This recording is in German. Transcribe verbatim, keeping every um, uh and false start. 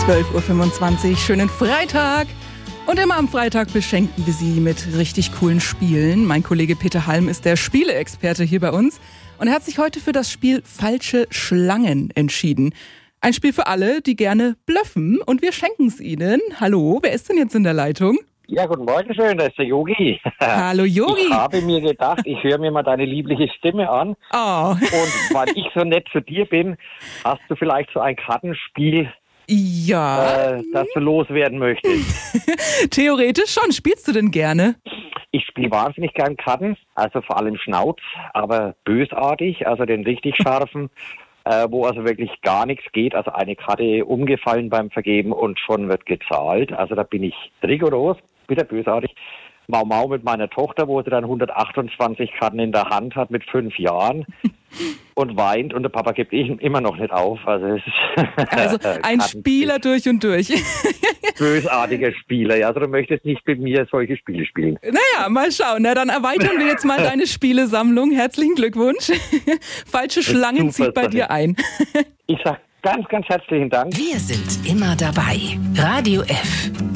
zwölf Uhr fünfundzwanzig, schönen Freitag. Und immer am Freitag beschenken wir Sie mit richtig coolen Spielen. Mein Kollege Peter Halm ist der Spieleexperte hier bei uns. Und er hat sich heute für das Spiel Falsche Schlangen entschieden. Ein Spiel für alle, die gerne bluffen. Und wir schenken es Ihnen. Hallo, wer ist denn jetzt in der Leitung? Ja, guten Morgen schön, das ist der Yogi. Hallo Yogi. Ich habe mir gedacht, ich höre mir mal deine liebliche Stimme an. Oh. Und weil ich so nett zu dir bin, hast du vielleicht so ein Kartenspiel, Ja. äh, das du loswerden möchtest? Theoretisch schon. Spielst du denn gerne? Ich spiele wahnsinnig gern Karten, also vor allem Schnauz, aber bösartig, also den richtig scharfen, äh, wo also wirklich gar nichts geht. Also eine Karte umgefallen beim Vergeben und schon wird gezahlt. Also da bin ich rigoros, wieder bösartig. Mau Mau mit meiner Tochter, wo sie dann hundertachtundzwanzig Karten in der Hand hat mit fünf Jahren und weint und der Papa gibt ihm immer noch nicht auf. Also, es ist Also ein Spieler durch und durch. Bösartiger Spieler, ja, also du möchtest nicht mit mir solche Spiele spielen. Naja, mal schauen. Na, dann erweitern wir jetzt mal deine Spielesammlung. Herzlichen Glückwunsch. Falsche Schlangen zieht bei dir ein. Ich sag ganz, ganz herzlichen Dank. Wir sind immer dabei. Radio F.